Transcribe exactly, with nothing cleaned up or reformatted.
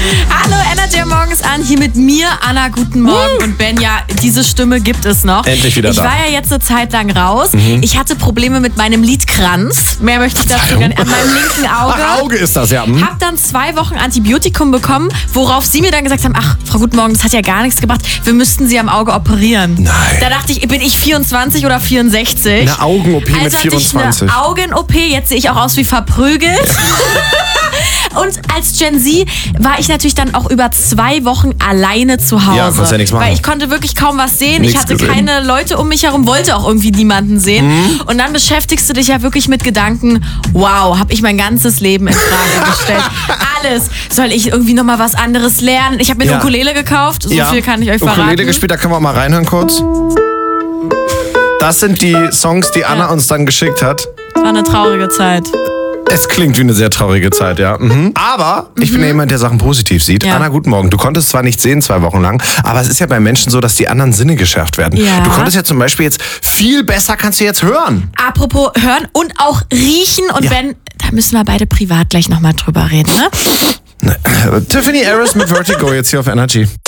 Hallo, Energy morgens an, hier mit mir, Anna, guten Morgen. Und Ben, ja, diese Stimme gibt es noch. Endlich wieder ich da. Ich war ja jetzt eine Zeit lang raus. Mhm. Ich hatte Probleme mit meinem Lidkranz. Mehr möchte ich dazu gar nicht. An meinem linken Auge. Ach, Auge ist das, ja. Mhm. Hab dann zwei Wochen Antibiotikum bekommen, worauf sie mir dann gesagt haben, ach, Frau Guten Morgen, das hat ja gar nichts gebracht. Wir müssten sie am Auge operieren. Nein. Da dachte ich, bin ich vierundzwanzig oder vierundsechzig? Eine Augen-O P also mit vierundzwanzig. Eine Augen-O P, jetzt sehe ich auch aus wie verprügelt. Und als Gen Z war ich natürlich dann auch über zwei Wochen alleine zu Hause. Ja, kannst ja nichts machen. Weil ich konnte wirklich kaum was sehen. Nichts ich hatte gesehen. keine Leute um mich herum, wollte auch irgendwie niemanden sehen. Mhm. Und dann beschäftigst du dich ja wirklich mit Gedanken, wow, habe ich mein ganzes Leben in Frage gestellt. Alles. Soll ich irgendwie nochmal was anderes lernen? Ich habe mir eine Ja. Ukulele gekauft, so ja. viel kann ich euch verraten. Ukulele gespielt, da können wir auch mal reinhören kurz. Das sind die Songs, die Anna Ja. uns dann geschickt hat. War eine traurige Zeit. Es klingt wie eine sehr traurige Zeit, ja. Mhm. Aber ich bin ja jemand, der Sachen positiv sieht. Ja. Anna, guten Morgen. Du konntest zwar nichts sehen zwei Wochen lang, aber es ist ja bei Menschen so, dass die anderen Sinne geschärft werden. Ja. Du konntest ja zum Beispiel jetzt viel besser, kannst du jetzt hören. Apropos hören und auch riechen. Und Ja. Ben, da müssen wir beide privat gleich nochmal drüber reden, ne? Tiffany Harris mit Vertigo jetzt hier auf Energy.